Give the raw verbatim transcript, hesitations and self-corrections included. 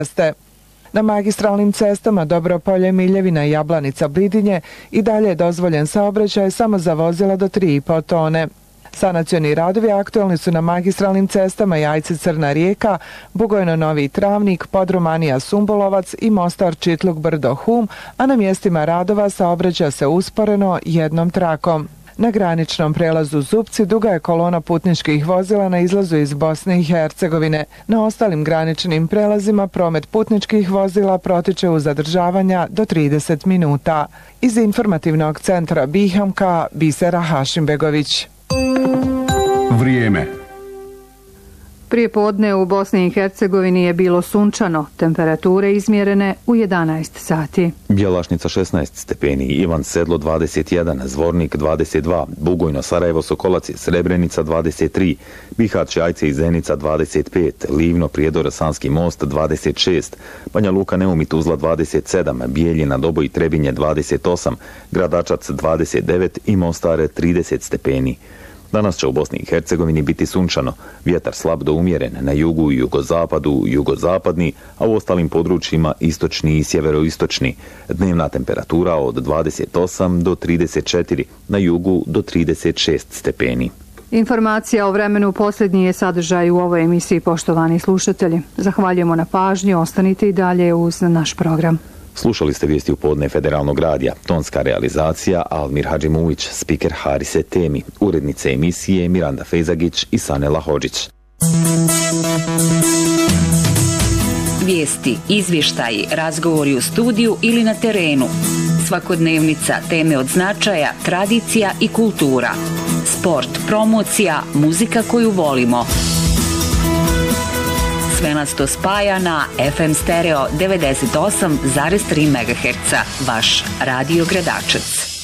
ceste. Na magistralnim cestama Dobropolje, Miljevina i Jablanica, Blidinje i dalje je dozvoljen saobraćaj samo za vozila do tri i po tone. Sanacioni radovi aktualni su na magistralnim cestama Jajce Crna Rijeka, Bugojno Novi Travnik, Podrumanija Sumbolovac i Mostar Čitluk Brdo Hum, a na mjestima radova saobraća se usporeno jednom trakom. Na graničnom prelazu Zupci duga je kolona putničkih vozila na izlazu iz Bosne i Hercegovine. Na ostalim graničnim prelazima promet putničkih vozila protiče uz zadržavanja do trideset minuta. Iz informativnog centra Bihamka, Bisera Hašimbegović. Vrijeme. Prije podne u Bosni i Hercegovini je bilo sunčano, temperature izmjerene u jedanaest sati. Bjelašnica šesnaest stepeni, Ivan Sedlo dvadeset jedan, Zvornik dvadeset dva, Bugojno, Sarajevo, Sokolac, Srebrenica dvadeset tri, Bihać, Jajce i Zenica dvadeset pet, Livno, Prijedor, Sanski most dvadeset šest, Banja Luka, Neum i Tuzla dvadeset sedam, Bijeljina, Doboj i Trebinje dvadeset osam, Gradačac dvadeset devet i Mostar trideset stepeni. Danas će u Bosni i Hercegovini biti sunčano, vjetar slab do umjeren, na jugu i jugozapadu jugozapadni, a u ostalim područjima istočni i sjeveroistočni. Dnevna temperatura od dvadeset osam do trideset četiri, na jugu do trideset šest stepeni. Informacija o vremenu posljednji je sadržaj u ovoj emisiji, poštovani slušatelji. Zahvaljujemo na pažnji, ostanite i dalje uz naš program. Slušali ste vijesti u podne Federalnog radija, tonska realizacija Almir Hadžimuvić, spiker Harise Temi, urednice emisije Miranda Fejzagić i Sanela Hodžić. Vijesti, izvještaji, razgovori u studiju ili na terenu. Svakodnevnica, teme od značaja, tradicija i kultura. Sport, promocija, muzika koju volimo. Sve nas to spaja na F M stereo devedeset osam zarez tri megaherca, vaš Radio Gradačac.